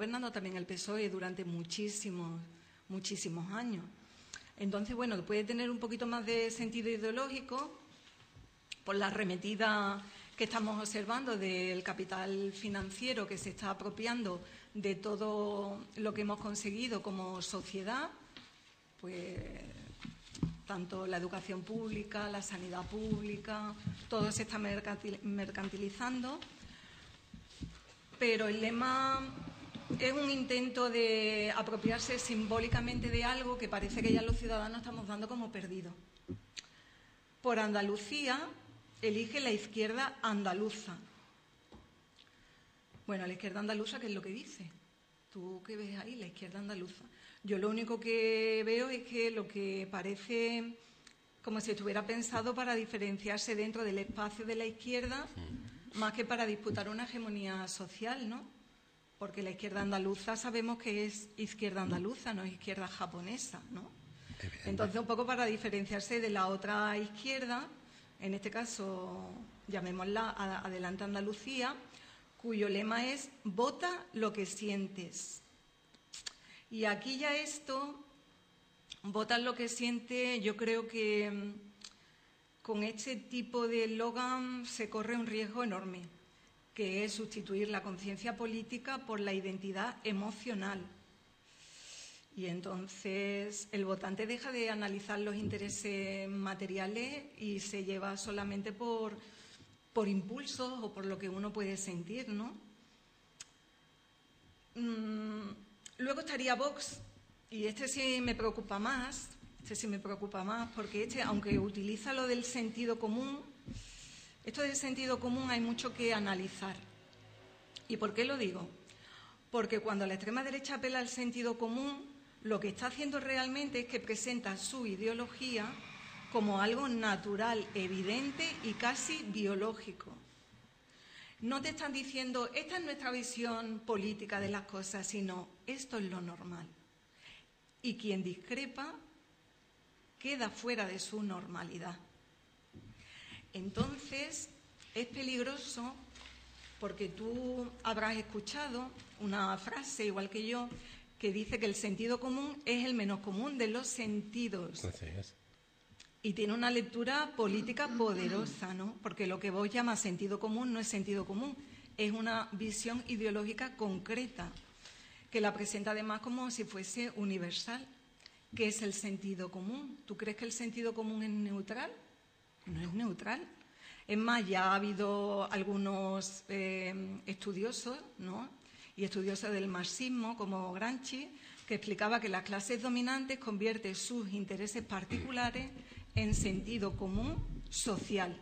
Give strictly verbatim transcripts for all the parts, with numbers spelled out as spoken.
gobernando también el P S O E durante muchísimos, muchísimos años. Entonces, bueno, puede tener un poquito más de sentido ideológico por la arremetida que estamos observando del capital financiero que se está apropiando de todo lo que hemos conseguido como sociedad, pues tanto la educación pública, la sanidad pública, todo se está mercantilizando. Pero el lema es un intento de apropiarse simbólicamente de algo que parece que ya los ciudadanos estamos dando como perdido. Por Andalucía elige la izquierda andaluza. Bueno, la izquierda andaluza, ¿qué es lo que dice? ¿Tú qué ves ahí, la izquierda andaluza? Yo lo único que veo es que lo que parece como si estuviera pensado para diferenciarse dentro del espacio de la izquierda, más que para disputar una hegemonía social, ¿no? Porque la izquierda andaluza sabemos que es izquierda andaluza, no es izquierda japonesa, ¿no? Entonces, un poco para diferenciarse de la otra izquierda, en este caso, llamémosla Adelante Andalucía, cuyo lema es vota lo que sientes. Y aquí ya esto, vota lo que siente, yo creo que con este tipo de eslogan se corre un riesgo enorme, que es sustituir la conciencia política por la identidad emocional. Y entonces el votante deja de analizar los intereses materiales y se lleva solamente por, por impulsos o por lo que uno puede sentir, ¿no? Mm, luego estaría Vox, y este sí me preocupa más, este sí me preocupa más, porque este, aunque utiliza lo del sentido común, esto del sentido común hay mucho que analizar. ¿Y por qué lo digo? Porque cuando la extrema derecha apela al sentido común, lo que está haciendo realmente es que presenta su ideología como algo natural, evidente y casi biológico. No te están diciendo, esta es nuestra visión política de las cosas, sino esto es lo normal. Y quien discrepa queda fuera de su normalidad. Entonces, es peligroso porque tú habrás escuchado una frase, igual que yo, que dice que el sentido común es el menos común de los sentidos. Así es. Y tiene una lectura política poderosa, ¿no? Porque lo que vos llamas sentido común no es sentido común, es una visión ideológica concreta, que la presenta además como si fuese universal. ¿Qué es el sentido común? ¿Tú crees que el sentido común es neutral? No es neutral. Es más, ya ha habido algunos eh, estudiosos, ¿no? Y estudiosos del marxismo, como Gramsci, que explicaba que las clases dominantes convierten sus intereses particulares en sentido común social.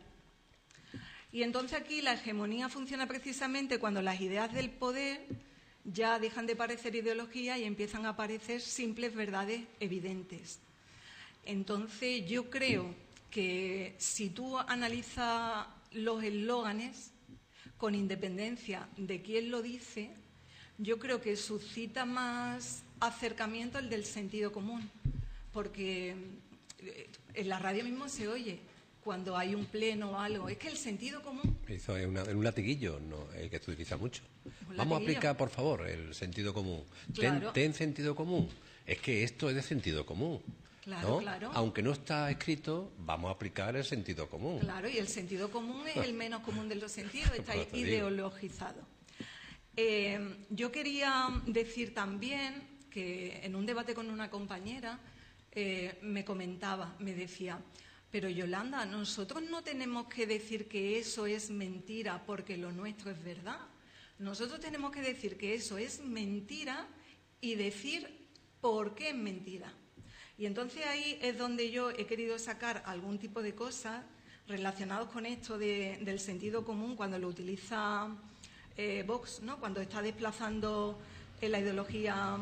Y entonces aquí la hegemonía funciona precisamente cuando las ideas del poder ya dejan de parecer ideología y empiezan a aparecer simples verdades evidentes. Entonces yo creo que si tú analizas los eslóganes con independencia de quién lo dice, yo creo que suscita más acercamiento el del sentido común, porque en la radio mismo se oye cuando hay un pleno o algo, es que el sentido común... Eso es una, un latiguillo, no, el que se utiliza mucho. ¿Un Vamos a latiguillo? aplicar, por favor, el sentido común. Claro. Ten, ten sentido común. Es que esto es de sentido común. Claro, ¿no? claro. Aunque no está escrito, vamos a aplicar el sentido común. Claro, y el sentido común es el menos común de los sentidos, está Pues te ideologizado. Eh, yo quería decir también que en un debate con una compañera eh, me comentaba, me decía, pero Yolanda, nosotros no tenemos que decir que eso es mentira porque lo nuestro es verdad. Nosotros tenemos que decir que eso es mentira y decir por qué es mentira. Y entonces ahí es donde yo he querido sacar algún tipo de cosas relacionadas con esto de, del sentido común cuando lo utiliza eh, Vox, ¿no? Cuando está desplazando eh, la ideología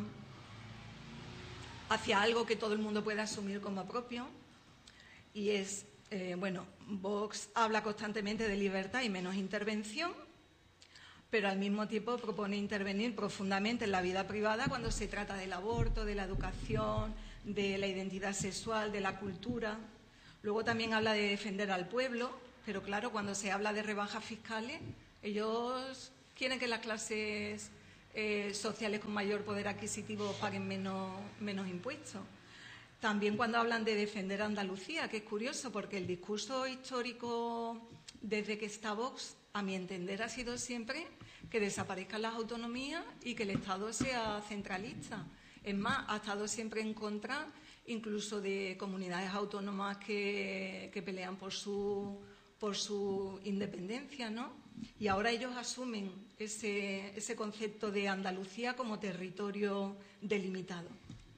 hacia algo que todo el mundo pueda asumir como propio. Y es, eh, bueno, Vox habla constantemente de libertad y menos intervención, pero al mismo tiempo propone intervenir profundamente en la vida privada cuando se trata del aborto, de la educación, de la identidad sexual, de la cultura. Luego también habla de defender al pueblo, pero claro, cuando se habla de rebajas fiscales, ellos quieren que las clases eh, sociales con mayor poder adquisitivo paguen menos, menos impuestos. También cuando hablan de defender a Andalucía, que es curioso porque el discurso histórico desde que está Vox, a mi entender, ha sido siempre que desaparezcan las autonomías y que el Estado sea centralista. Es más, ha estado siempre en contra incluso de comunidades autónomas que, que pelean por su, por su independencia, ¿no? Y ahora ellos asumen ese, ese concepto de Andalucía como territorio delimitado.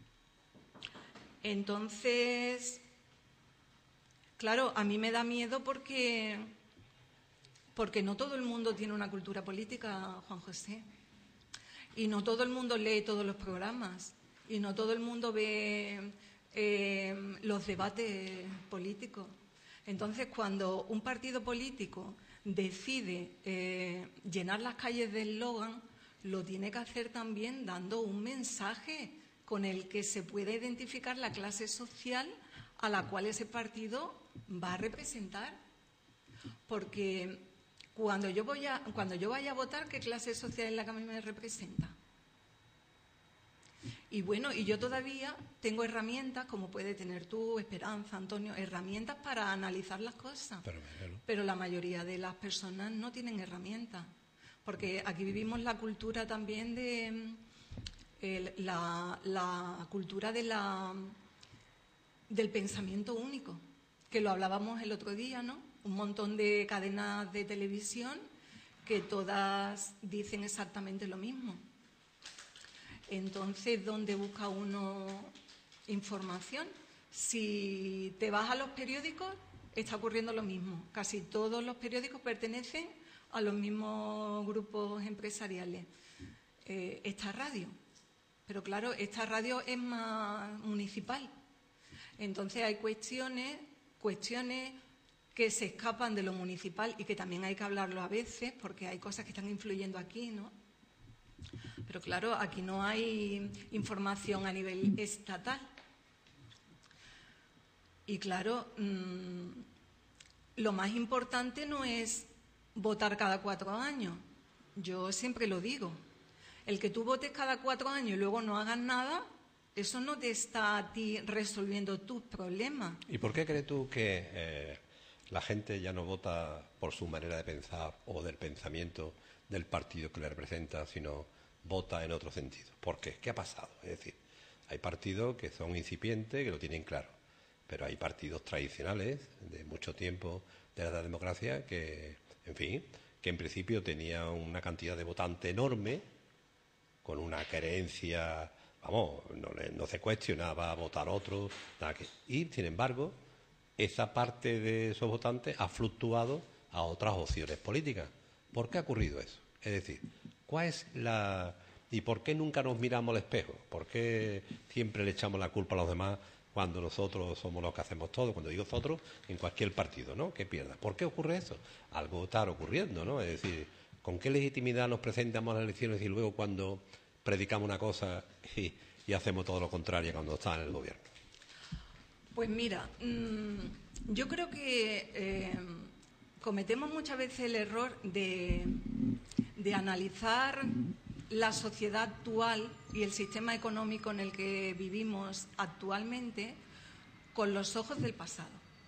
Entonces, claro, a mí me da miedo porque, porque no todo el mundo tiene una cultura política, Juan José. Y no todo el mundo lee todos los programas. Y no todo el mundo ve eh, los debates políticos. Entonces, cuando un partido político decide eh, llenar las calles de eslogan, lo tiene que hacer también dando un mensaje con el que se pueda identificar la clase social a la cual ese partido va a representar. Porque cuando yo, voy a, cuando yo vaya a votar, ¿qué clase social es la que a mí me representa? Y bueno, y yo todavía tengo herramientas, como puede tener tú, Esperanza, Antonio, herramientas para analizar las cosas. Pero, pero la mayoría de las personas no tienen herramientas. Porque aquí vivimos la cultura también de... El, la, la cultura de la, del pensamiento único, que lo hablábamos el otro día, ¿no? Un montón de cadenas de televisión que todas dicen exactamente lo mismo. Entonces, ¿dónde busca uno información? Si te vas a los periódicos, está ocurriendo lo mismo. Casi todos los periódicos pertenecen a los mismos grupos empresariales. Eh, esta radio. Pero claro, esta radio es más municipal. Entonces hay cuestiones, cuestiones que se escapan de lo municipal y que también hay que hablarlo a veces porque hay cosas que están influyendo aquí, ¿no? Pero claro, aquí no hay información a nivel estatal. Y claro, mmm, lo más importante no es votar cada cuatro años. Yo siempre lo digo. El que tú votes cada cuatro años y luego no hagas nada, eso no te está a ti resolviendo tus problemas. ¿Y por qué crees tú que eh, la gente ya no vota por su manera de pensar o del pensamiento del partido que le representa, sino vota en otro sentido? ¿Por qué? ¿Qué ha pasado? Es decir, hay partidos que son incipientes, que lo tienen claro, pero hay partidos tradicionales de mucho tiempo de la democracia que, en fin, que en principio tenían una cantidad de votantes enorme, con una creencia, vamos, no, le, no se cuestionaba votar otro, nada que. Y, sin embargo, esa parte de esos votantes ha fluctuado a otras opciones políticas. ¿Por qué ha ocurrido eso? Es decir, ¿cuál es la... ¿y por qué nunca nos miramos al espejo? ¿Por qué siempre le echamos la culpa a los demás cuando nosotros somos los que hacemos todo? Cuando digo nosotros, en cualquier partido, ¿no? Que pierda. ¿Por qué ocurre eso? Algo está ocurriendo, ¿no? Es decir, ¿con qué legitimidad nos presentamos a las elecciones y luego cuando predicamos una cosa y, y hacemos todo lo contrario cuando está en el gobierno? Pues mira, mmm, yo creo que eh, cometemos muchas veces el error de, de analizar la sociedad actual y el sistema económico en el que vivimos actualmente con los ojos del pasado.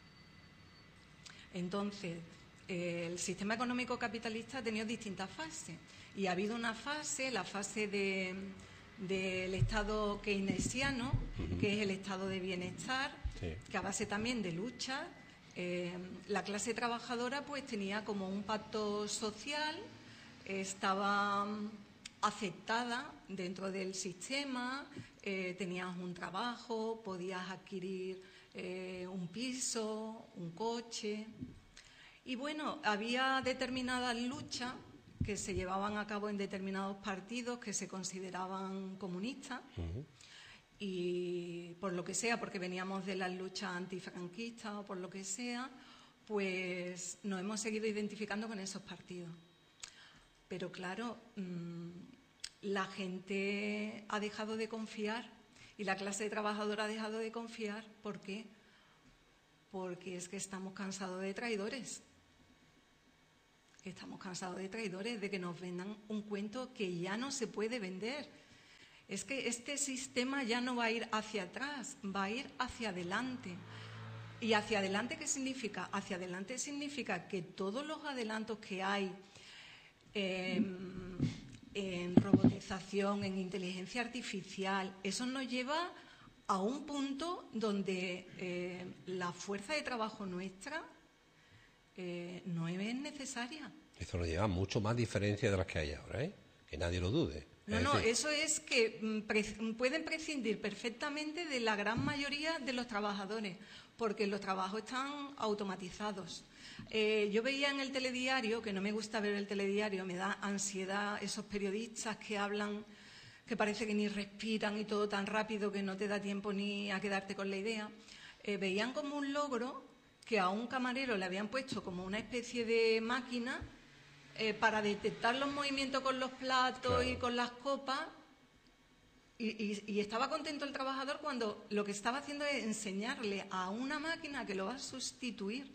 Entonces, eh, el sistema económico capitalista ha tenido distintas fases y ha habido una fase, la fase de, del Estado keynesiano, uh-huh. que es el estado de bienestar, sí. que a base también de lucha, eh, la clase trabajadora pues tenía como un pacto social, estaba aceptada dentro del sistema, eh, tenías un trabajo, podías adquirir eh, un piso, un coche. Y bueno, había determinadas luchas que se llevaban a cabo en determinados partidos que se consideraban comunistas. Uh-huh. Y por lo que sea, porque veníamos de las luchas antifranquistas o por lo que sea, pues nos hemos seguido identificando con esos partidos. Pero claro, mmm, la gente ha dejado de confiar y la clase trabajadora ha dejado de confiar. ¿Por qué? Porque es que estamos cansados de traidores. Estamos cansados de traidores, de que nos vendan un cuento que ya no se puede vender. Es que este sistema ya no va a ir hacia atrás, va a ir hacia adelante. ¿Y hacia adelante qué significa? Hacia adelante significa que todos los adelantos que hay eh, en robotización, en inteligencia artificial, eso nos lleva a un punto donde eh, la fuerza de trabajo nuestra eh, no es necesaria. Esto nos lleva a mucho más diferencias de las que hay ahora, ¿eh? Que nadie lo dude. No, es no, decir, eso es que mm, pre pueden prescindir perfectamente de la gran mayoría de los trabajadores, porque los trabajos están automatizados. Eh, yo veía en el telediario, que no me gusta ver el telediario, me da ansiedad esos periodistas que hablan, que parece que ni respiran y todo tan rápido que no te da tiempo ni a quedarte con la idea. Eh, veían como un logro que a un camarero le habían puesto como una especie de máquina eh, para detectar los movimientos con los platos claro. y con las copas. Y, y, y estaba contento el trabajador cuando lo que estaba haciendo es enseñarle a una máquina que lo va a sustituir.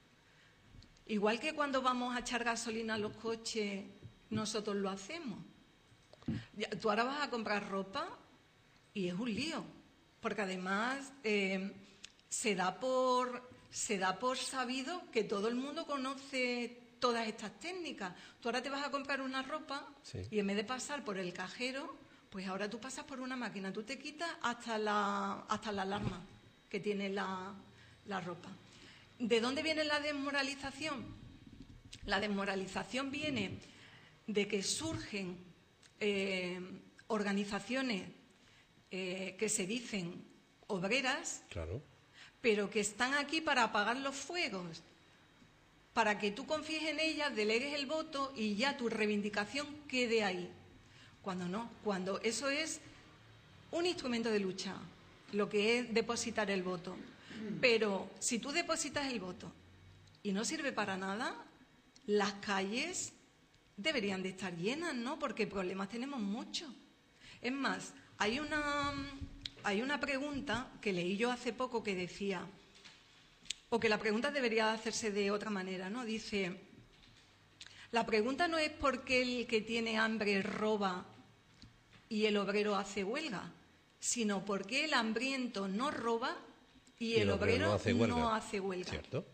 Igual que cuando vamos a echar gasolina a los coches, nosotros lo hacemos. Ya, tú ahora vas a comprar ropa y es un lío, porque además eh, se da por, se da por sabido que todo el mundo conoce todas estas técnicas. Tú ahora te vas a comprar una ropa sí. y en vez de pasar por el cajero, pues ahora tú pasas por una máquina, tú te quitas hasta la, hasta la alarma que tiene la, la ropa. ¿De dónde viene la desmoralización? La desmoralización viene de que surgen eh, organizaciones eh, que se dicen obreras, claro. pero que están aquí para apagar los fuegos, para que tú confíes en ellas, delegues el voto y ya tu reivindicación quede ahí. Cuando no, cuando eso es un instrumento de lucha, lo que es depositar el voto. Pero si tú depositas el voto y no sirve para nada, las calles deberían de estar llenas, ¿no? Porque problemas tenemos muchos. Es más, hay una, hay una pregunta que leí yo hace poco que decía, o que la pregunta debería hacerse de otra manera, ¿no? Dice, la pregunta no es por qué el que tiene hambre roba y el obrero hace huelga, sino por qué el hambriento no roba y, y el, el obrero, obrero no hace huelga. No hace huelga. ¿Cierto?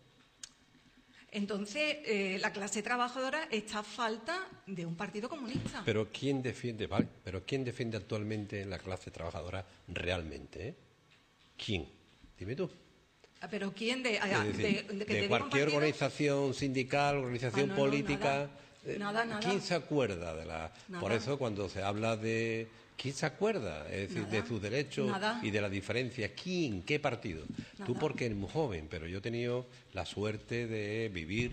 Entonces, eh, la clase trabajadora está a falta de un partido comunista. Pero ¿quién defiende, vale? Pero ¿quién defiende actualmente la clase trabajadora realmente? ¿Eh? ¿Quién? Dime tú. ¿Pero quién? ¿De, decir, de, de, que de te cualquier organización sindical, organización ah, no, política? No, nada, nada, ¿Quién nada. se acuerda de la...? Nada. Por eso cuando se habla de... ¿Quién se acuerda? Es decir, nada. de sus derechos Nada. y de la diferencia. ¿Quién? ¿Qué partido? Nada. Tú porque eres muy joven, pero yo he tenido la suerte de vivir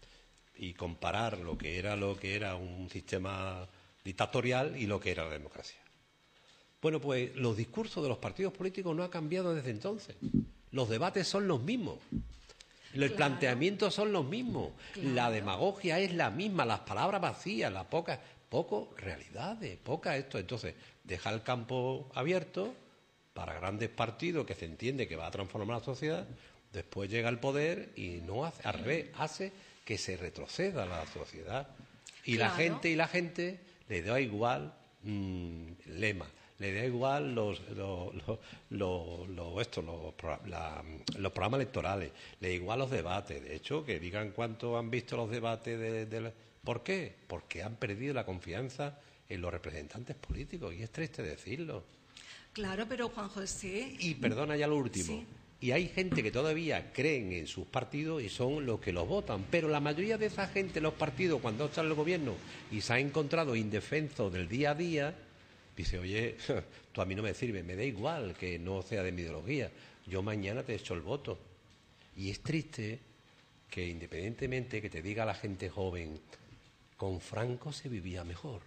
y comparar lo que era lo que era un sistema dictatorial y lo que era la democracia. Bueno, pues los discursos de los partidos políticos no han cambiado desde entonces. Los debates son los mismos. Los claro. planteamientos son los mismos. Claro. La demagogia es la misma, las palabras vacías, las pocas, poco realidades, poca esto. Entonces, deja el campo abierto para grandes partidos que se entiende que va a transformar la sociedad, después llega al poder y no hace, al revés, hace que se retroceda la sociedad. Y claro. la gente y la gente le da igual mmm, lema. Le da igual los los los, los, los, esto, los, la, los programas electorales, le da igual los debates. De hecho, que digan cuánto han visto los debates de, de la... ¿Por qué? Porque han perdido la confianza en los representantes políticos, y es triste decirlo. Claro, pero Juan José... Y perdona ya lo último. Sí. Y hay gente que todavía creen en sus partidos y son los que los votan. Pero la mayoría de esa gente, los partidos, cuando están en el gobierno y se ha encontrado indefensos del día a día, dice, oye, tú a mí no me sirve, me da igual que no sea de mi ideología, yo mañana te echo el voto. Y es triste que independientemente que te diga la gente joven, con Franco se vivía mejor.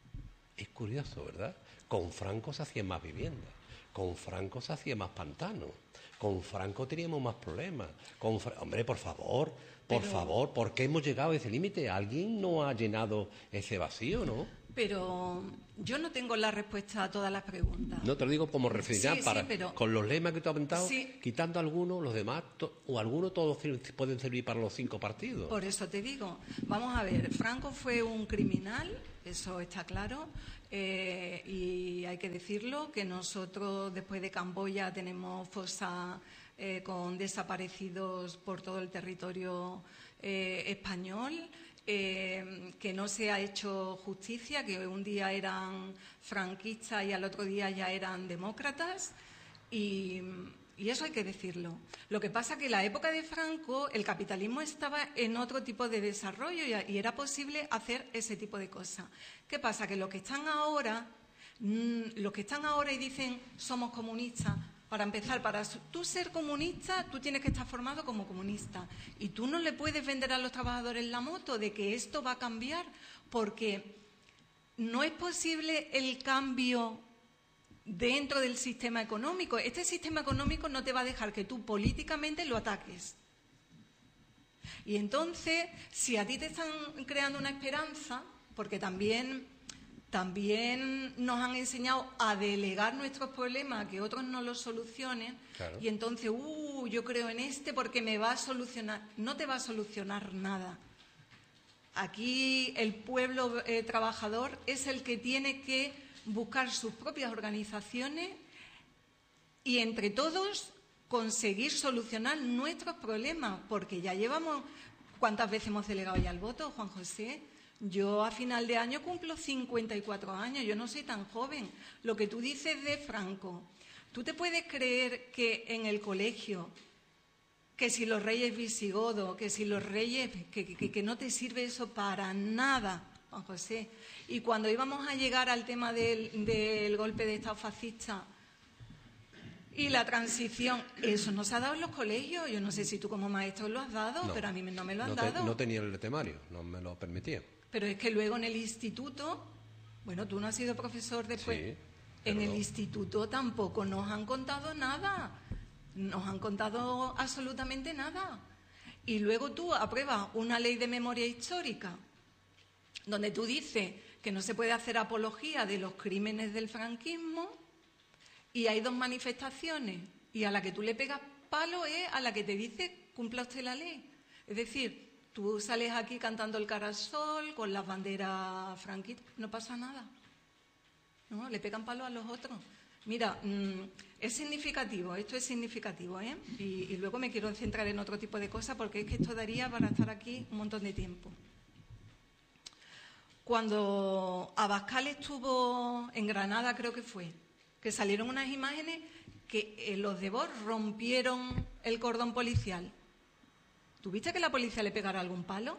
Es curioso, ¿verdad? Con Franco se hacían más viviendas, con Franco se hacía más pantanos, con Franco teníamos más problemas. Con Fra... Hombre, por favor, por Pero... favor, ¿por qué hemos llegado a ese límite? ¿Alguien no ha llenado ese vacío, no? Pero yo no tengo la respuesta a todas las preguntas. No, te lo digo como reflexión, sí, para, sí, pero... con los lemas que tú has comentado, sí. Quitando algunos, los demás, to, o algunos todos pueden servir para los cinco partidos. Por eso te digo, vamos a ver, Franco fue un criminal, eso está claro, eh, y hay que decirlo, que nosotros después de Camboya tenemos fosa eh, con desaparecidos por todo el territorio eh, español. Eh, que no se ha hecho justicia, que un día eran franquistas y al otro día ya eran demócratas, y, y eso hay que decirlo. Lo que pasa es que en la época de Franco el capitalismo estaba en otro tipo de desarrollo y, y era posible hacer ese tipo de cosas. ¿Qué pasa? Que los que están ahora, mmm, los que están ahora y dicen somos comunistas, para empezar, para tú ser comunista, tú tienes que estar formado como comunista. Y tú no le puedes vender a los trabajadores la moto de que esto va a cambiar, porque no es posible el cambio dentro del sistema económico. Este sistema económico no te va a dejar que tú políticamente lo ataques. Y entonces, si a ti te están creando una esperanza, porque también... También nos han enseñado a delegar nuestros problemas, a que otros no los solucionen, claro. Y entonces, uh, yo creo en este porque me va a solucionar. No te va a solucionar nada. Aquí el pueblo eh, trabajador es el que tiene que buscar sus propias organizaciones y entre todos conseguir solucionar nuestros problemas, porque ya llevamos... ¿Cuántas veces hemos delegado ya el voto, Juan José? Yo a final de año cumplo cincuenta y cuatro años, yo no soy tan joven. Lo que tú dices de Franco, ¿tú te puedes creer que en el colegio, que si los reyes visigodos, que si los reyes, que, que, que no te sirve eso para nada, Juan José? Y cuando íbamos a llegar al tema del, del golpe de Estado fascista y la transición, eso no se ha dado en los colegios. Yo no sé si tú como maestro lo has dado, no, pero a mí no me lo han no te, dado. No tenía el temario, no me lo permitía. Pero es que luego en el instituto, bueno, tú no has sido profesor después, sí, en el no. instituto tampoco nos han contado nada, nos han contado absolutamente nada. Y luego tú apruebas una ley de memoria histórica, donde tú dices que no se puede hacer apología de los crímenes del franquismo, y hay dos manifestaciones, y a la que tú le pegas palo es a la que te dice cumpla usted la ley. Es decir, tú sales aquí cantando el cara al sol, con las banderas franquistas, no pasa nada. No, le pegan palo a los otros. Mira, mmm, es significativo, esto es significativo, ¿eh? Y, y luego me quiero centrar en otro tipo de cosas porque es que esto daría para estar aquí un montón de tiempo. Cuando Abascal estuvo en Granada, creo que fue, que salieron unas imágenes que eh, los de Vox rompieron el cordón policial. ¿Tuviste que la policía le pegara algún palo?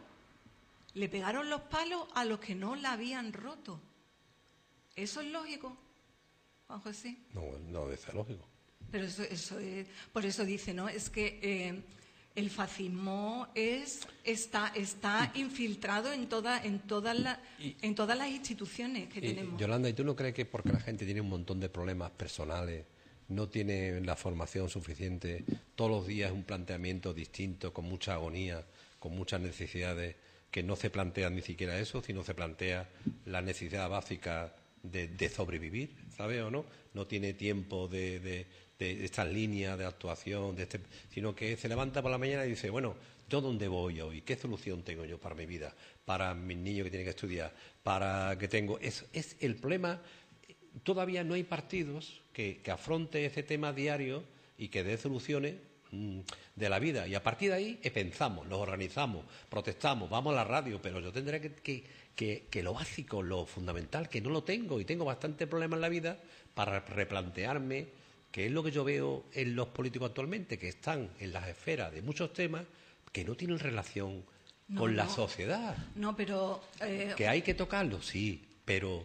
Le pegaron los palos a los que no la habían roto. ¿Eso es lógico, Juan José? No, no debe ser lógico. Pero eso, eso es, por eso dice, ¿no? Es que eh, el fascismo es, está, está infiltrado en, toda, en, todas la, y, en todas las instituciones que y, tenemos. Yolanda, ¿y tú no crees que porque la gente tiene un montón de problemas personales, no tiene la formación suficiente, todos los días un planteamiento distinto, con mucha agonía, con muchas necesidades, que no se plantea ni siquiera eso, sino se plantea la necesidad básica de, de sobrevivir, ¿sabes o no? No tiene tiempo de, de, de estas líneas de actuación, de este, sino que se levanta por la mañana y dice, bueno, ¿yo dónde voy hoy? ¿Qué solución tengo yo para mi vida? Para mis niños que tienen que estudiar, para que tengo... Es, es el problema... Todavía no hay partidos que, que afronten ese tema diario y que dé soluciones mmm, de la vida. Y a partir de ahí eh, pensamos, nos organizamos, protestamos, vamos a la radio, pero yo tendré que, que, que, que lo básico, lo fundamental, que no lo tengo y tengo bastante problemas en la vida para replantearme qué es lo que yo veo en los políticos actualmente, que están en las esferas de muchos temas que no tienen relación no, con la no. sociedad. No, pero... Eh... ¿Que hay que tocarlo? Sí, pero...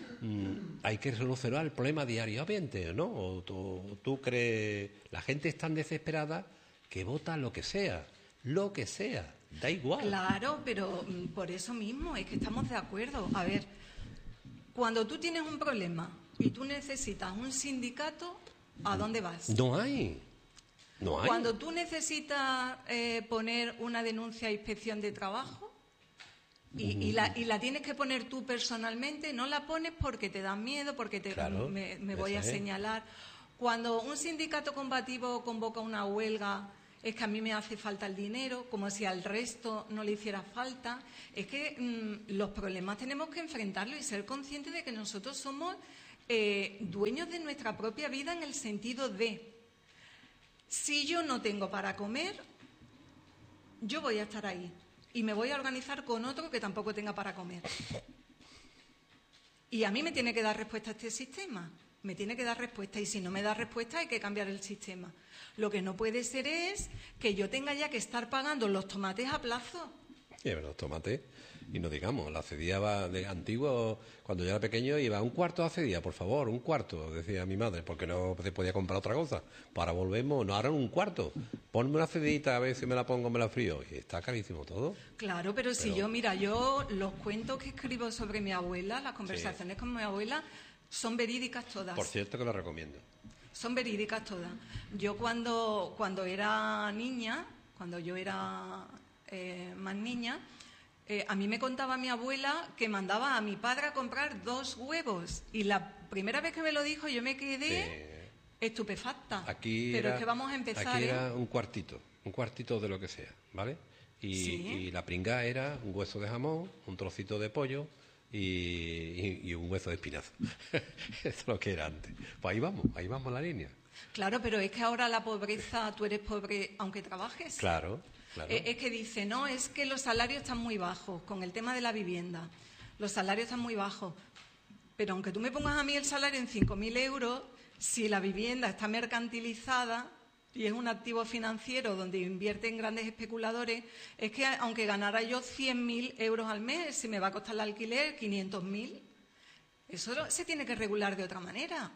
Mm, hay que solucionar el problema diariamente, ¿no? O tú, tú crees... La gente es tan desesperada que vota lo que sea, lo que sea, da igual. Claro, pero mm, por eso mismo es que estamos de acuerdo. A ver, cuando tú tienes un problema y tú necesitas un sindicato, ¿a dónde vas? No hay, no hay. Cuando tú necesitas eh, poner una denuncia a inspección de trabajo, Y, y, la, y la tienes que poner tú personalmente, no la pones porque te da miedo, porque te, claro, me, me voy a es. señalar. Cuando un sindicato combativo convoca una huelga, es que a mí me hace falta el dinero, como si al resto no le hiciera falta. Es que mmm, los problemas tenemos que enfrentarlos y ser conscientes de que nosotros somos eh, dueños de nuestra propia vida, en el sentido de, si yo no tengo para comer, yo voy a estar ahí. Y me voy a organizar con otro que tampoco tenga para comer. Y a mí me tiene que dar respuesta este sistema. Me tiene que dar respuesta. Y si no me da respuesta, hay que cambiar el sistema. Lo que no puede ser es que yo tenga ya que estar pagando los tomates a plazo. Sí, los tomates. Y no digamos, la cedía va de antiguo, cuando yo era pequeño iba un cuarto a cedía, por favor, un cuarto, decía mi madre, porque no se podía comprar otra cosa. Para volvemos, no, ahora un cuarto. Ponme una cedita a ver si me la pongo, me la frío. Y está carísimo todo. Claro, pero, pero si yo, mira, yo los cuentos que escribo sobre mi abuela, las conversaciones sí. con mi abuela, son verídicas todas. Por cierto que lo recomiendo. Son verídicas todas. Yo cuando, cuando era niña, cuando yo era eh, más niña, Eh, a mí me contaba mi abuela que mandaba a mi padre a comprar dos huevos y la primera vez que me lo dijo yo me quedé sí. estupefacta. Aquí Pero era, es que vamos a empezar. Aquí era ¿eh? un cuartito, un cuartito de lo que sea, ¿vale? Y, ¿Sí? y la pringá era un hueso de jamón, un trocito de pollo y, y, y un hueso de espinazo. Eso es lo que era antes. Pues ahí vamos, ahí vamos la línea. Claro, pero es que ahora la pobreza, tú eres pobre aunque trabajes. Claro. Claro. Es que dice, no, es que los salarios están muy bajos, con el tema de la vivienda. Los salarios están muy bajos. Pero aunque tú me pongas a mí el salario en cinco mil euros, si la vivienda está mercantilizada y es un activo financiero donde invierten grandes especuladores, es que aunque ganara yo cien mil euros al mes, si me va a costar el alquiler quinientos mil, eso se tiene que regular de otra manera.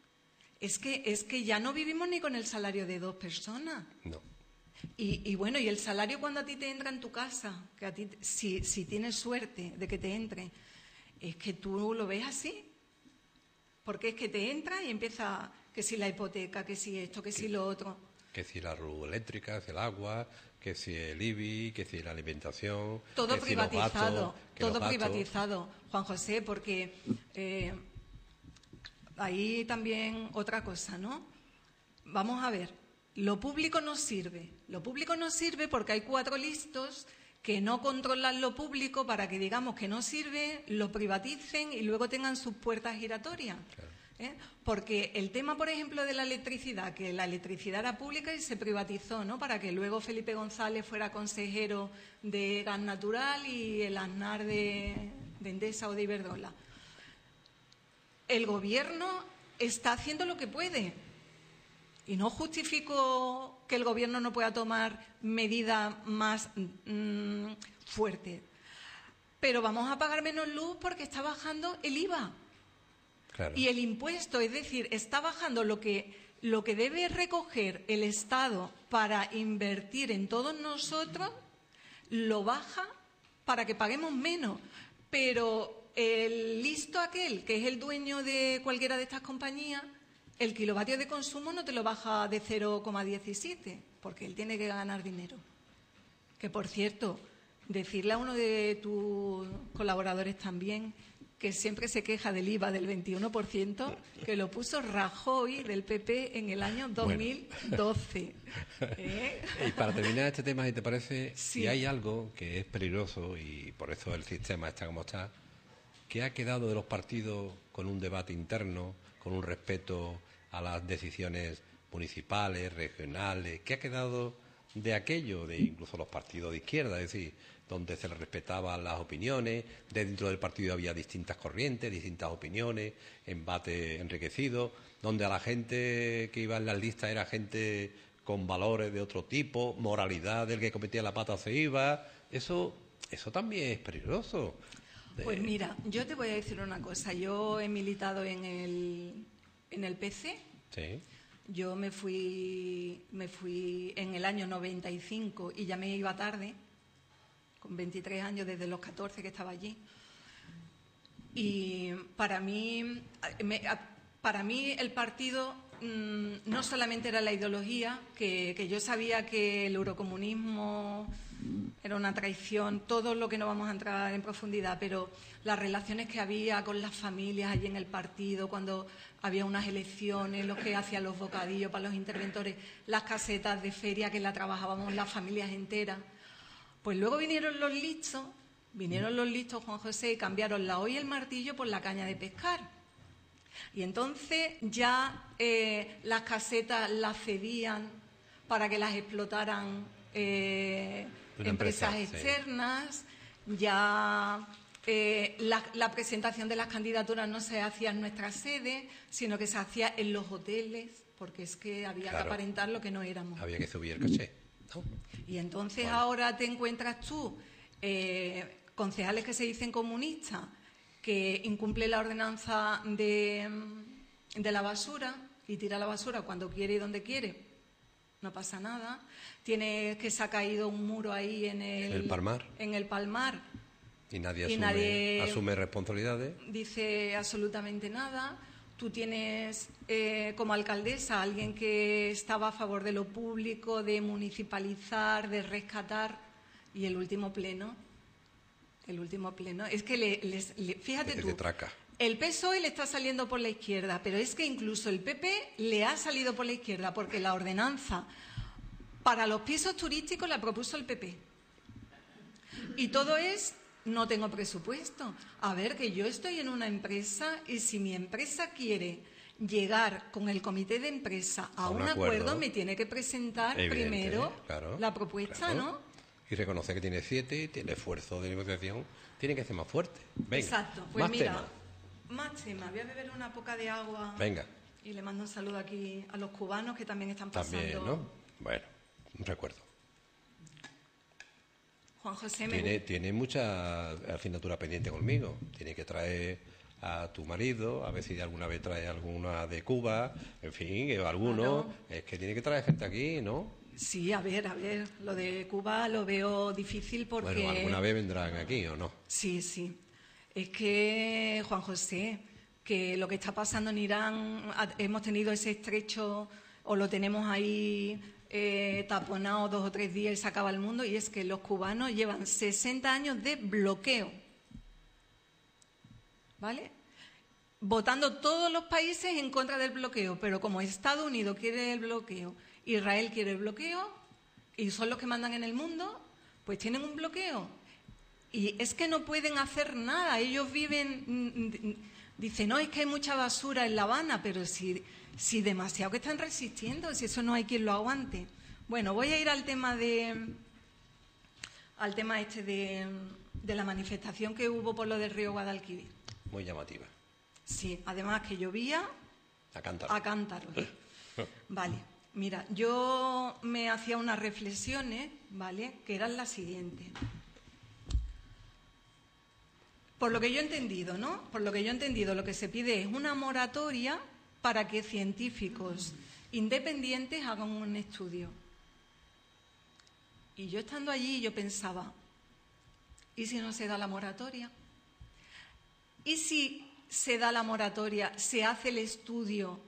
Es que, es que ya no vivimos ni con el salario de dos personas. No. Y, y bueno, y el salario cuando a ti te entra en tu casa, que a ti, si, si tienes suerte de que te entre, es que tú lo ves así. Porque es que te entra y empieza que si la hipoteca, que si esto, que si lo otro. Que si la luz eléctrica, que si el agua, que si el I B I, que si la alimentación. Todo que privatizado, si los gatos, todo privatizado, Juan José, porque eh, ahí también otra cosa, ¿no? Vamos a ver. Lo público no sirve. Lo público no sirve porque hay cuatro listos que no controlan lo público para que digamos que no sirve, lo privaticen y luego tengan sus puertas giratorias. Claro. ¿Eh? Porque el tema, por ejemplo, de la electricidad, que la electricidad era pública y se privatizó, ¿no? Para que luego Felipe González fuera consejero de Gas Natural y el Aznar de, de Endesa o de Iberdrola. El gobierno está haciendo lo que puede. Y no justifico que el gobierno no pueda tomar medidas más mmm, fuertes. Pero vamos a pagar menos luz porque está bajando el I V A. Claro. Y el impuesto, es decir, está bajando lo que, lo que debe recoger el Estado para invertir en todos nosotros, lo baja para que paguemos menos. Pero el listo aquel, que es el dueño de cualquiera de estas compañías, el kilovatio de consumo no te lo baja de cero coma diecisiete, porque él tiene que ganar dinero. Que, por cierto, decirle a uno de tus colaboradores también, que siempre se queja del I V A del veintiuno por ciento, que lo puso Rajoy del P P en el año dos mil doce. Bueno. ¿Eh? Y para terminar este tema, si te parece, sí. si hay algo que es peligroso, y por eso el sistema está como está, que ha quedado de los partidos con un debate interno, con un respeto a las decisiones municipales, regionales, que ha quedado de aquello, de incluso los partidos de izquierda, es decir, donde se les respetaban las opiniones, dentro del partido había distintas corrientes, distintas opiniones, embate enriquecido, donde a la gente que iba en las listas era gente con valores de otro tipo, moralidad del que cometía la pata se iba, eso, eso también es peligroso. Pues mira, yo te voy a decir una cosa, yo he militado en el, en el P C. Sí. Yo me fui, me fui en el año noventa y cinco y ya me iba tarde, con veintitrés años, desde los catorce que estaba allí. Y para mí, me, para mí el partido mmm, no solamente era la ideología, que, que yo sabía que el eurocomunismo era una traición, todo lo que no vamos a entrar en profundidad, pero las relaciones que había con las familias allí en el partido, cuando había unas elecciones, los que hacían los bocadillos para los interventores, las casetas de feria que la trabajábamos las familias enteras. Pues luego vinieron los listos, vinieron los listos, Juan José, y cambiaron la hoz y el martillo por la caña de pescar. Y entonces ya eh, las casetas las cedían para que las explotaran eh, empresas empresa, externas, sí. ya eh, la, la presentación de las candidaturas no se hacía en nuestra sede, sino que se hacía en los hoteles, porque es que había claro. que aparentar lo que no éramos. Había que subir el caché, ¿no? Y entonces vale. ahora te encuentras tú, eh, concejales que se dicen comunistas, que incumple la ordenanza de, de la basura y tira la basura cuando quiere y donde quiere, no pasa nada. Tiene que se ha caído un muro ahí en el, el Palmar. En el Palmar. Y nadie, y asume, nadie asume responsabilidades. Dice absolutamente nada. Tú tienes eh, como alcaldesa a alguien que estaba a favor de lo público, de municipalizar, de rescatar, y el último pleno, el último pleno, es que le, les, le, fíjate es tú, de traca. El P S O E le está saliendo por la izquierda, pero es que incluso el P P le ha salido por la izquierda, porque la ordenanza para los pisos turísticos la propuso el P P. Y todo es, no tengo presupuesto. A ver, que yo estoy en una empresa y si mi empresa quiere llegar con el comité de empresa a, a un, un acuerdo, acuerdo, me tiene que presentar primero claro, la propuesta, claro. ¿no? Y reconoce que tiene siete, tiene esfuerzo de negociación, tiene que ser más fuerte. Venga, exacto, pues más mira, tema. más tema. Voy a beber una poca de agua. Venga. Y le mando un saludo aquí a los cubanos que también están pasando. También, ¿no? Bueno, un recuerdo. Juan José me tiene, tiene mucha asignatura pendiente conmigo. Tiene que traer a tu marido, a ver si alguna vez trae alguna de Cuba, en fin, alguno. Claro. Es que tiene que traer gente aquí, ¿no? Sí, a ver, a ver, lo de Cuba lo veo difícil porque... Bueno, ¿alguna vez vendrán aquí o no? Sí, sí. Es que, Juan José, que lo que está pasando en Irán, hemos tenido ese estrecho, o lo tenemos ahí eh, taponado dos o tres días y se acaba el mundo, y es que los cubanos llevan sesenta años de bloqueo, ¿vale? Votando todos los países en contra del bloqueo, pero como Estados Unidos quiere el bloqueo, Israel quiere el bloqueo y son los que mandan en el mundo, pues tienen un bloqueo. Y es que no pueden hacer nada. Ellos viven, dicen, no, es que hay mucha basura en La Habana, pero si, si demasiado que están resistiendo, si eso no hay quien lo aguante. Bueno, voy a ir al tema de, al tema este de, de la manifestación que hubo por lo del río Guadalquivir. Muy llamativa. Sí, además que llovía a cántaros. A cántaros. Vale. Mira, yo me hacía unas reflexiones, ¿vale?, que eran las siguientes. Por lo que yo he entendido, ¿no? Por lo que yo he entendido, lo que se pide es una moratoria para que científicos independientes hagan un estudio. Y yo estando allí, yo pensaba, ¿y si no se da la moratoria? ¿Y si se da la moratoria, se hace el estudio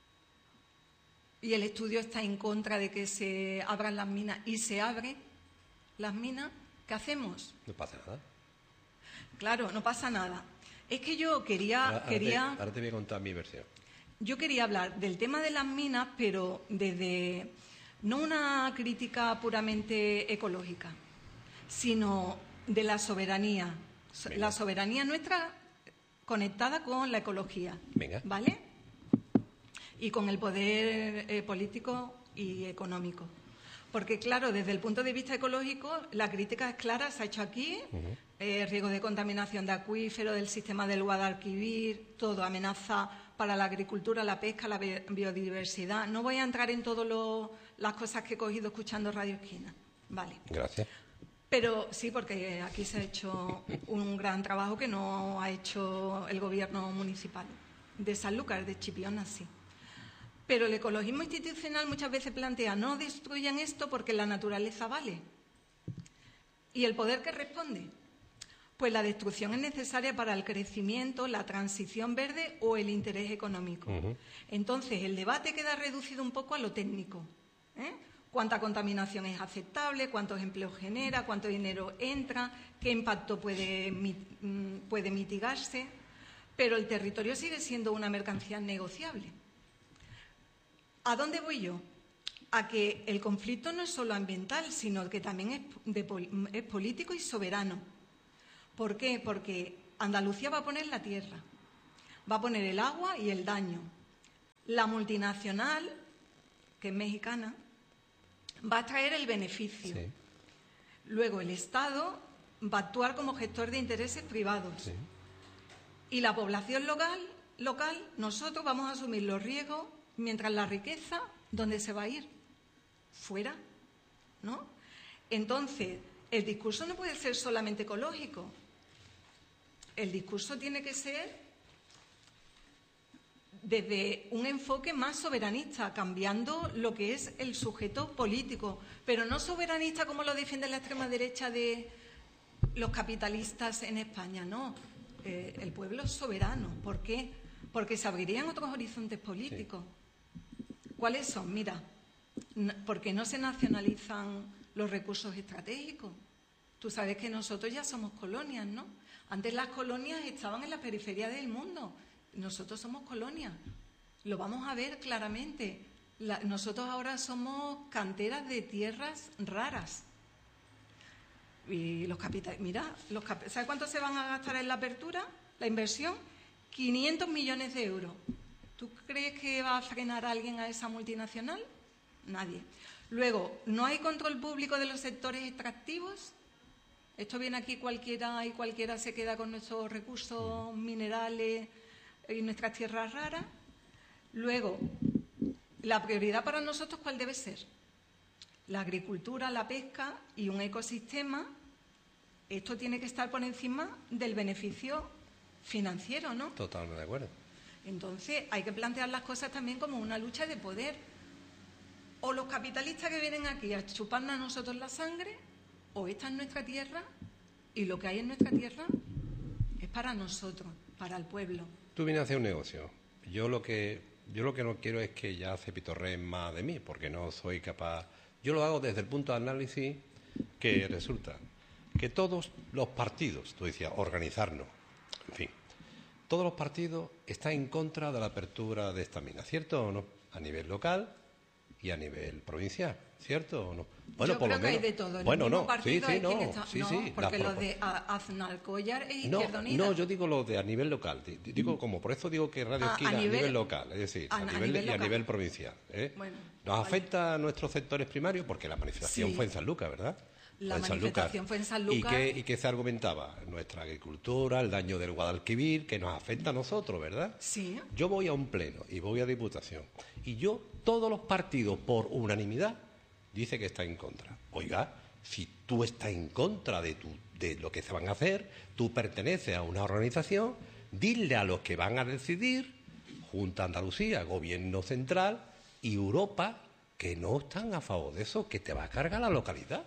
y el estudio está en contra de que se abran las minas y se abren las minas? ¿Qué hacemos? No pasa nada. Claro, no pasa nada. Es que yo quería... Ahora, quería ahora, te, ahora te voy a contar mi versión. Yo quería hablar del tema de las minas, pero desde no una crítica puramente ecológica, sino de la soberanía. Venga. La soberanía nuestra conectada con la ecología. Venga. ¿Vale? Y con el poder eh, político y económico. Porque, claro, desde el punto de vista ecológico, la crítica es clara, se ha hecho aquí, uh-huh. eh, riesgo de contaminación de acuífero, del sistema del Guadalquivir, todo, amenaza para la agricultura, la pesca, la biodiversidad. No voy a entrar en todas las cosas que he cogido escuchando Radio Esquina. Vale. Gracias. Pero sí, porque aquí se ha hecho un gran trabajo que no ha hecho el gobierno municipal. De Sanlúcar, de Chipiona, sí. Pero el ecologismo institucional muchas veces plantea, no destruyan esto porque la naturaleza vale. ¿Y el poder qué responde? Pues la destrucción es necesaria para el crecimiento, la transición verde o el interés económico. Uh-huh. Entonces, el debate queda reducido un poco a lo técnico, ¿eh? cuánta contaminación es aceptable, cuántos empleos genera, cuánto dinero entra, qué impacto puede, puede mitigarse, pero el territorio sigue siendo una mercancía negociable. ¿A dónde voy yo? A que el conflicto no es solo ambiental, sino que también es, de, es político y soberano. ¿Por qué? Porque Andalucía va a poner la tierra, va a poner el agua y el daño. La multinacional, que es mexicana, va a traer el beneficio. Sí. Luego el Estado va a actuar como gestor de intereses privados. Sí. Y la población local, local, nosotros vamos a asumir los riesgos, mientras la riqueza, ¿dónde se va a ir? Fuera, ¿no? Entonces, el discurso no puede ser solamente ecológico. El discurso tiene que ser desde un enfoque más soberanista, cambiando lo que es el sujeto político, pero no soberanista como lo defiende la extrema derecha de los capitalistas en España, no. Eh, el pueblo es soberano. ¿Por qué? Porque se abrirían otros horizontes políticos. Sí. ¿Cuáles son? Mira, ¿por qué no se nacionalizan los recursos estratégicos? Tú sabes que nosotros ya somos colonias, ¿no? Antes las colonias estaban en la periferia del mundo. Nosotros somos colonias. Lo vamos a ver claramente. La, nosotros ahora somos canteras de tierras raras. Y los capitales, mira, los cap ¿sabes cuánto se van a gastar en la apertura? La inversión, quinientos millones de euros. ¿Tú crees que va a frenar a alguien a esa multinacional? Nadie. Luego, ¿no hay control público de los sectores extractivos? Esto viene aquí cualquiera y cualquiera se queda con nuestros recursos minerales y nuestras tierras raras. Luego, la prioridad para nosotros, ¿cuál debe ser? La agricultura, la pesca y un ecosistema. Esto tiene que estar por encima del beneficio financiero, ¿no? Totalmente de acuerdo. Entonces, hay que plantear las cosas también como una lucha de poder. O los capitalistas que vienen aquí a chuparnos a nosotros la sangre, o esta es nuestra tierra y lo que hay en nuestra tierra es para nosotros, para el pueblo. Tú vienes a hacer un negocio. Yo lo que yo lo que no quiero es que ya se pitorreen más de mí, porque no soy capaz. Yo lo hago desde el punto de análisis que resulta que todos los partidos, tú decías, organizarnos, en fin, todos los partidos están en contra de la apertura de esta mina, ¿cierto o no? A nivel local y a nivel provincial, ¿cierto o no? Bueno, Yo por creo lo menos, que hay de todo. En bueno, el no, partido sí, sí, hay no, está, sí, no, sí. Porque los de Aznalcóllar es no, Izquierda Unida. No, yo digo lo de a nivel local. Digo como, por eso digo que Radio a, Esquina a nivel, a nivel local, es decir, a, a, nivel, a nivel y local. a nivel provincial. ¿eh? Bueno, Nos vale. afecta a nuestros sectores primarios porque la manifestación sí. fue en Sanlúcar, ¿verdad? La en manifestación fue en Sanlúcar. ¿Y qué, ¿Y qué se argumentaba? Nuestra agricultura, el daño del Guadalquivir, que nos afecta a nosotros, ¿verdad? Sí. Yo voy a un pleno y voy a Diputación. Y yo, todos los partidos, por unanimidad, dice que está en contra. Oiga, si tú estás en contra de, tu, de lo que se van a hacer, tú perteneces a una organización, dile a los que van a decidir, Junta de Andalucía, Gobierno Central y Europa, que no están a favor de eso, que te va a cargar la localidad.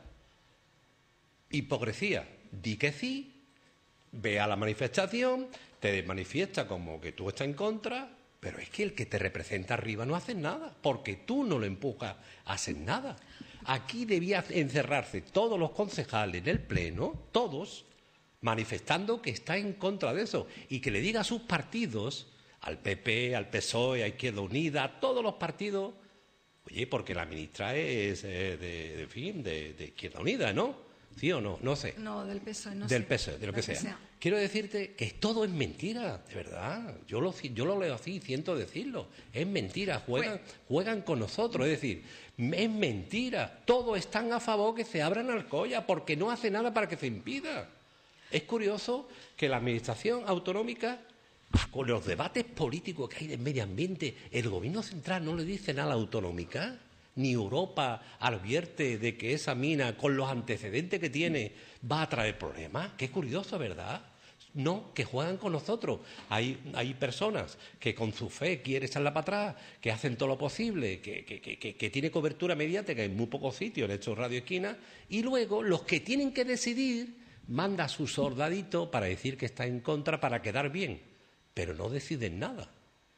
Hipocresía, di que sí, ve a la manifestación, te manifiesta como que tú estás en contra, pero es que el que te representa arriba no hace nada, porque tú no lo empujas a hacer nada. Aquí debía encerrarse todos los concejales en el pleno, todos, manifestando que está en contra de eso, y que le diga a sus partidos, al P P, al P S O E, a Izquierda Unida, a todos los partidos, oye, porque la ministra es eh, de, de, fin, de, de Izquierda Unida, ¿no? ¿Sí o no? No sé. No, del P S O E, no del sé. P S O E, de lo que sea. sea. Quiero decirte que todo es mentira, de verdad. Yo lo, yo lo leo así, siento decirlo. Es mentira, juegan, pues, juegan con nosotros. Es decir, es mentira. Todos están a favor que se abran Alcoya porque no hace nada para que se impida. Es curioso que la Administración autonómica, con los debates políticos que hay de medio ambiente, el Gobierno central no le dice nada a la autonómica. Ni Europa advierte de que esa mina, con los antecedentes que tiene, va a traer problemas. Qué curioso, ¿verdad? No, que juegan con nosotros. Hay, hay personas que con su fe quieren echarla para atrás, que hacen todo lo posible, que, que, que, que tiene cobertura mediática en muy pocos sitios, de hecho Radio Esquina, y luego los que tienen que decidir manda a su soldadito para decir que está en contra, para quedar bien, pero no deciden nada.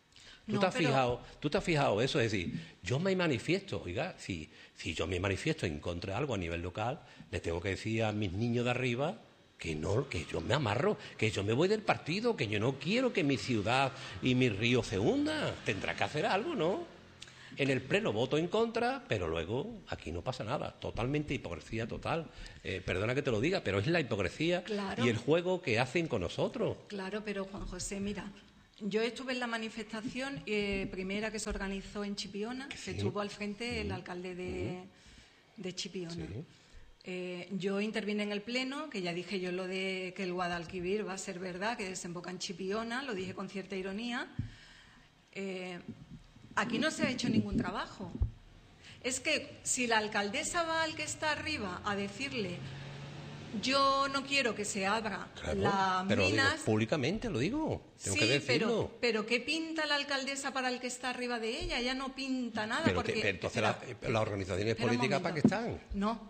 ¿Tú, No, te has pero- fijado, ¿Tú te has fijado eso? Es decir, yo me manifiesto, oiga, si, si yo me manifiesto en contra de algo a nivel local, le tengo que decir a mis niños de arriba que no, que yo me amarro, que yo me voy del partido, que yo no quiero que mi ciudad y mi río se hunda. Tendrá que hacer algo, ¿no? En el pleno voto en contra, pero luego aquí no pasa nada. Totalmente hipocresía total. Eh, perdona que te lo diga, pero es la hipocresía Claro. y el juego que hacen con nosotros. Claro, pero Juan José, mira, yo estuve en la manifestación eh, primera que se organizó en Chipiona, que sí. estuvo al frente el alcalde de, de Chipiona. Sí. Eh, yo intervine en el pleno, que ya dije yo lo de que el Guadalquivir va a ser verdad, que desemboca en Chipiona, lo dije con cierta ironía. Eh, aquí no se ha hecho ningún trabajo. Es que si la alcaldesa va al que está arriba a decirle yo no quiero que se abra Claro, las pero lo digo minas... públicamente, lo digo. Tengo Sí, que decirlo. pero, pero ¿qué pinta la alcaldesa para el que está arriba de ella? Ella no pinta nada. Pero porque, te- pero entonces espera, la- las organizaciones espera un políticas, ¿para qué momento. están? No.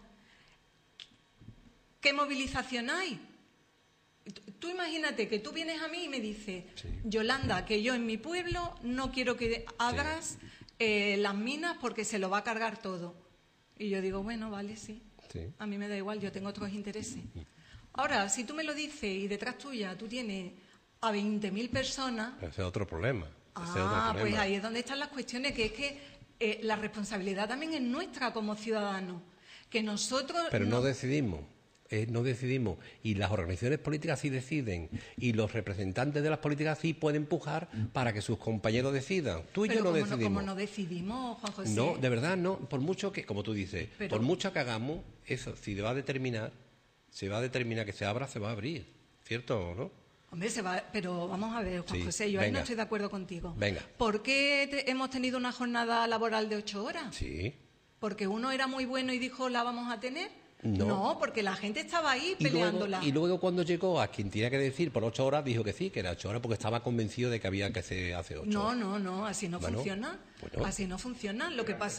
¿Qué movilización hay? Tú- Tú imagínate que tú vienes a mí y me dices, Sí. Yolanda, que yo en mi pueblo no quiero que abras eh, las minas porque se lo va a cargar todo. Y yo digo, bueno, vale, sí. Sí. A mí me da igual, yo tengo otros intereses. Ahora, si tú me lo dices y detrás tuya tú tienes a veinte mil personas, Ese es otro problema. Ese es otro ah, problema. pues ahí es donde están las cuestiones, que es que eh, la responsabilidad también es nuestra como ciudadanos, que nosotros... Pero no decidimos. eh, no decidimos. Y las organizaciones políticas sí deciden. Y los representantes de las políticas sí pueden empujar para que sus compañeros decidan. Tú y pero yo no como decidimos. como no decidimos, Juan José. No, de verdad no. Por mucho que, como tú dices, Pero- por mucho que hagamos, eso, si se va a determinar, se va a determinar que se abra, se va a abrir. ¿Cierto o no? Hombre, se va, pero vamos a ver, Juan Sí, José, yo ahí venga. no estoy de acuerdo contigo. Venga. ¿Por qué te- hemos tenido una jornada laboral de ocho horas? Sí. ¿Porque uno era muy bueno y dijo la vamos a tener? No. porque la gente estaba ahí Y luego, peleándola. y luego cuando llegó a quien tenía que decir por ocho horas, dijo que sí, que era ocho horas, porque estaba convencido de que había que se hace ocho No, horas. no, no, así no Bueno, funciona. bueno. Así no funciona. Lo que pasa...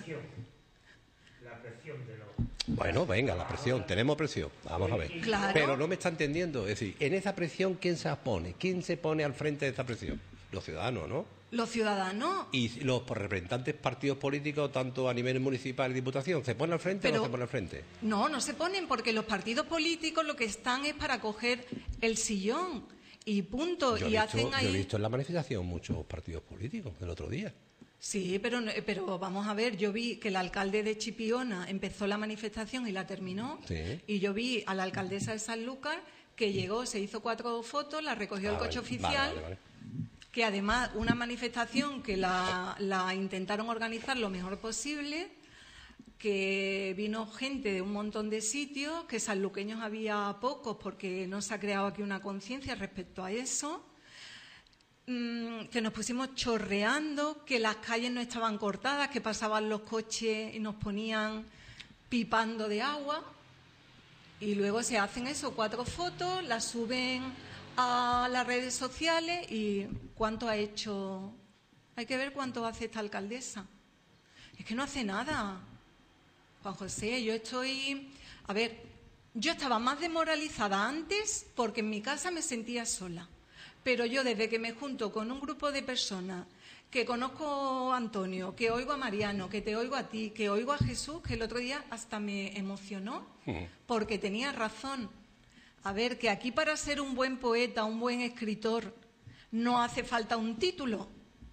La presión de los... Bueno, venga, la presión, tenemos presión, vamos a ver. Claro. Pero no me está entendiendo, es decir, en esa presión, ¿quién se pone? ¿Quién se pone al frente de esa presión? Los ciudadanos, ¿no? Los ciudadanos... Y los representantes partidos políticos, tanto a nivel municipal y diputación, ¿se ponen al frente o Pero- no se ponen al frente? No, no se ponen porque los partidos políticos lo que están es para coger el sillón y punto. Yo he, y visto, hacen yo ahí... he visto en la manifestación muchos partidos políticos el otro día. Sí, pero, no- pero vamos a ver, yo vi que el alcalde de Chipiona empezó la manifestación y la terminó. Sí. Y yo vi a la alcaldesa de Sanlúcar que llegó, se hizo cuatro fotos, la recogió el Ah, coche vale, oficial. vale, vale, Que además una manifestación que la, la intentaron organizar lo mejor posible, que vino gente de un montón de sitios, que sanluqueños había pocos porque no se ha creado aquí una conciencia respecto a eso, mm, que nos pusimos chorreando, que las calles no estaban cortadas, que pasaban los coches y nos ponían pipando de agua. Y luego se hacen eso, cuatro fotos, las suben a las redes sociales y ¿cuánto ha hecho? Hay que ver cuánto hace esta alcaldesa. Es que no hace nada. Juan José, yo estoy... A ver, yo estaba más desmoralizada antes porque en mi casa me sentía sola. Pero yo desde que me junto con un grupo de personas, que conozco a Antonio, que oigo a Mariano, que te oigo a ti, que oigo a Jesús, que el otro día hasta me emocionó porque tenía razón. A ver, que aquí para ser un buen poeta, un buen escritor, no hace falta un título.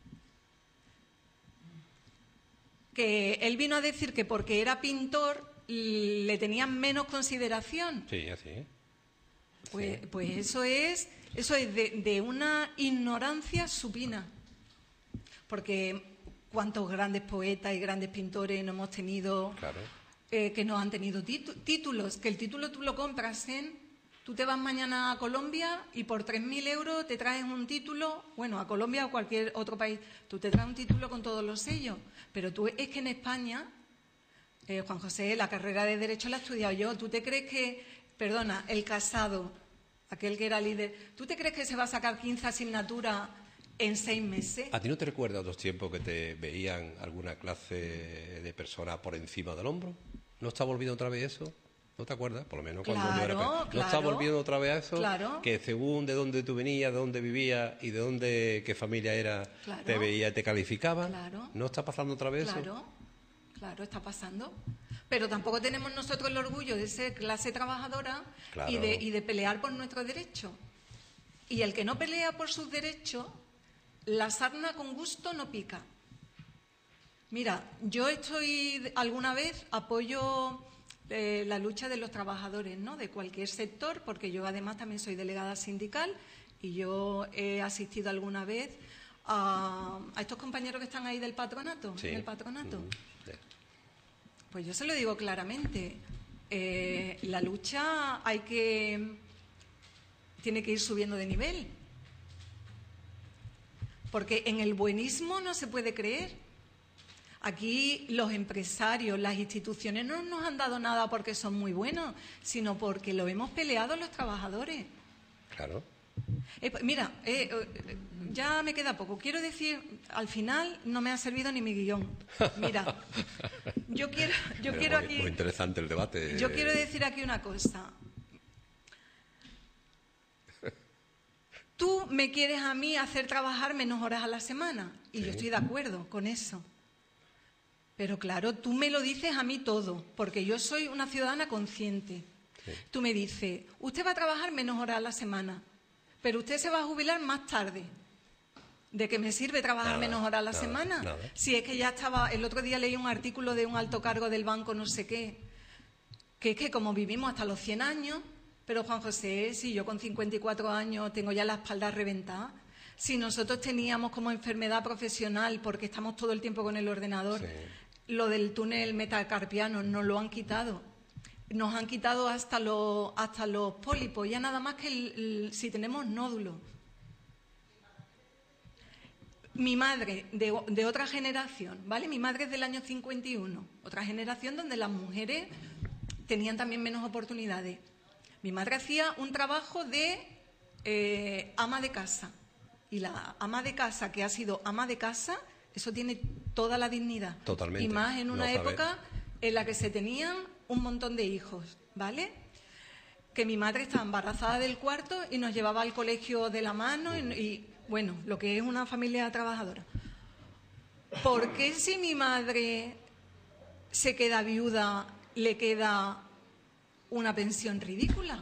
Que él vino a decir que porque era pintor le tenían menos consideración. Sí, así es. Pues, pues eso es, eso es de, de una ignorancia supina. Porque cuántos grandes poetas y grandes pintores no hemos tenido Claro. eh, que no han tenido titu- títulos, que el título tú lo compras en... Tú te vas mañana a Colombia y por tres mil euros te traes un título, bueno, a Colombia o cualquier otro país, tú te traes un título con todos los sellos. Pero tú es que en España, eh, Juan José, la carrera de Derecho la he estudiado yo. ¿Tú te crees que, perdona, el Casado, aquel que era líder, ¿tú te crees que se va a sacar quince asignaturas en seis meses? ¿A ti no te recuerda otros tiempos que te veían alguna clase de persona por encima del hombro? ¿No está volviendo otra vez eso? ¿No te acuerdas? Por lo menos cuando Claro, yo era pequeño. ¿No claro, está volviendo otra vez a eso? claro. Que según de dónde tú venías, de dónde vivías y de dónde, qué familia era, Claro. te veía y te calificaban. Claro. ¿No está pasando otra vez eso? Claro, claro, está pasando. Pero tampoco tenemos nosotros el orgullo de ser clase trabajadora Claro. y, de, y de pelear por nuestros derechos. Y el que no pelea por sus derechos, la sarna con gusto no pica. Mira, yo estoy, alguna vez apoyo eh, la lucha de los trabajadores, ¿no?, de cualquier sector, porque yo además también soy delegada sindical y yo he asistido alguna vez a, a estos compañeros que están ahí del patronato, Sí. en el patronato. Mm, sí. Pues yo se lo digo claramente, eh, la lucha hay que tiene que ir subiendo de nivel, porque en el buenismo no se puede creer. Aquí los empresarios, las instituciones no nos han dado nada porque son muy buenos, sino porque lo hemos peleado los trabajadores. Claro. Eh, mira, eh, eh, ya me queda poco. Quiero decir, al final no me ha servido ni mi guión. Mira, yo quiero, yo Pero quiero muy, aquí, muy interesante el debate. yo quiero decir aquí una cosa. Tú me quieres a mí hacer trabajar menos horas a la semana y Sí. yo estoy de acuerdo con eso. Pero claro, tú me lo dices a mí todo, porque yo soy una ciudadana consciente. Sí. Tú me dices, usted va a trabajar menos horas a la semana, pero usted se va a jubilar más tarde. ¿De qué me sirve trabajar Nada, menos horas a la nada, semana? nada. Si es que ya estaba, el otro día leí un artículo de un alto cargo del banco no sé qué, que es que como vivimos hasta los cien años, pero Juan José, si yo con cincuenta y cuatro años tengo ya la espalda reventada, si nosotros teníamos como enfermedad profesional, porque estamos todo el tiempo con el ordenador, Sí. lo del túnel metacarpiano, nos lo han quitado. Nos han quitado hasta los, hasta los pólipos, ya nada más que el, el, si tenemos nódulos. Mi madre, de, de otra generación, ¿vale? Mi madre es del año cincuenta y uno, otra generación donde las mujeres tenían también menos oportunidades. Mi madre hacía un trabajo de eh, ama de casa. Y la ama de casa que ha sido ama de casa, eso tiene toda la dignidad. Totalmente. Y más en una No sabe. época en la que se tenían un montón de hijos, ¿vale? Que mi madre estaba embarazada del cuarto y nos llevaba al colegio de la mano y, y bueno, lo que es una familia trabajadora. ¿Por qué si mi madre se queda viuda le queda una pensión ridícula?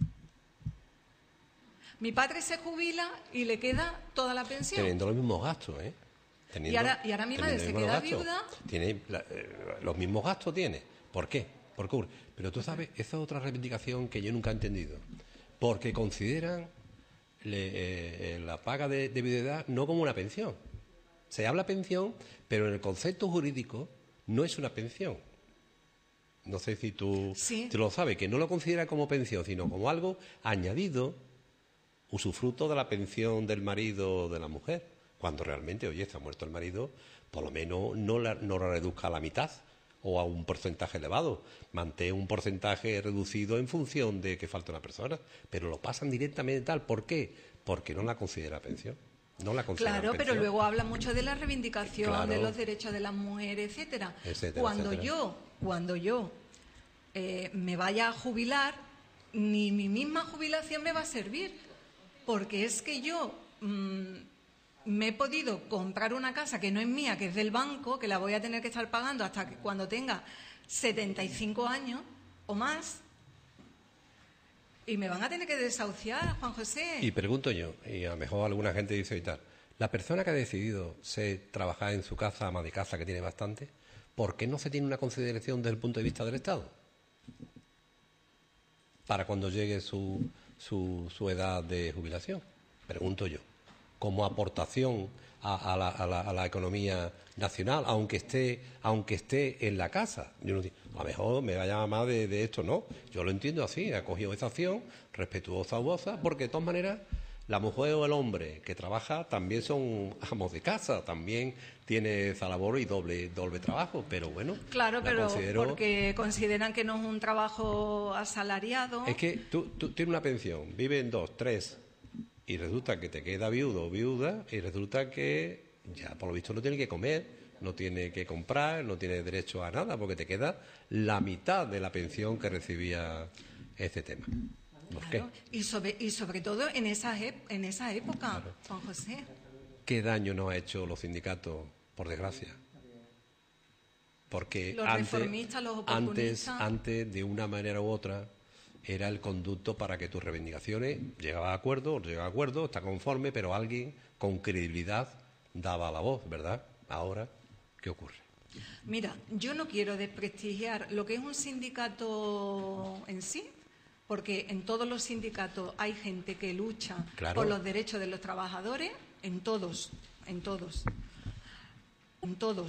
Mi padre se jubila y le queda toda la pensión. Teniendo los mismos gastos, ¿eh? Teniendo, Y ahora- y ahora mi madre teniendo se los queda mismos viuda. gastos. Tiene la- eh, los mismos gastos tiene. ¿Por qué? Por cubre. Pero tú sabes, esa es otra reivindicación que yo nunca he entendido. Porque consideran le- eh, eh, la paga de, de viudedad no como una pensión. Se habla pensión, pero en el concepto jurídico no es una pensión. No sé si tú, Sí. tú lo sabes, que no lo considera como pensión, sino como algo añadido, usufructo de la pensión del marido o de la mujer. Cuando realmente, oye, está muerto el marido, por lo menos no la, no la reduzca a la mitad o a un porcentaje elevado. Mantén un porcentaje reducido en función de que falta una persona, pero lo pasan directamente tal. ¿Por qué? Porque no la considera pensión. No la considera Claro, pero pensión. luego habla mucho de la reivindicación, Claro. de los derechos de las mujeres, etcétera. Etcétera, cuando etcétera. yo, cuando yo eh, me vaya a jubilar, ni mi misma jubilación me va a servir, porque es que yo mm, me he podido comprar una casa que no es mía, que es del banco, que la voy a tener que estar pagando hasta que cuando tenga setenta y cinco años o más, y me van a tener que desahuciar, Juan José. Y pregunto yo, y a lo mejor alguna gente dice y tal, la persona que ha decidido ser, trabajar en su casa, ama de casa, que tiene bastante, ¿por qué no se tiene una consideración desde el punto de vista del Estado? Para cuando llegue su, su, su edad de jubilación, pregunto yo, como aportación a, a, la, a, la, a la economía nacional, aunque esté aunque esté en la casa. Yo no, a lo mejor me vaya más de, de esto, no. Yo lo entiendo así, ha cogido esa acción respetuosa, vosa, porque de todas maneras la mujer o el hombre que trabaja también son amos de casa, también tiene esa labor y doble doble trabajo, pero bueno, Claro, la pero considero- porque consideran que no es un trabajo asalariado. Es que tú, tú tienes una pensión, viven dos, tres, y resulta que te queda viudo o viuda, y resulta que ya por lo visto no tiene que comer, no tiene que comprar, no tiene derecho a nada, porque te queda la mitad de la pensión que recibía ese tema. ¿Por Claro, qué? Y sobre, y sobre todo en esa, ep- en esa época, Claro. Juan José. ¿Qué daño nos ha hecho los sindicatos, por desgracia? Porque Los antes, reformistas, los antes, oportunistas. antes, de una manera u otra, era el conducto para que tus reivindicaciones llegaba a acuerdo, o llegaba a acuerdo, está conforme, pero alguien con credibilidad daba la voz, ¿verdad? Ahora, ¿qué ocurre? Mira, yo no quiero desprestigiar lo que es un sindicato en sí, porque en todos los sindicatos hay gente que lucha Claro. por los derechos de los trabajadores, en todos, en todos, en todos.